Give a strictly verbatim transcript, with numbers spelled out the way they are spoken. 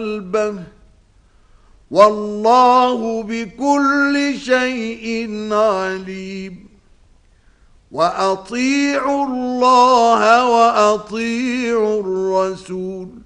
قلبه والله بكل شيء عليم وأطيعوا الله وأطيعوا الرسول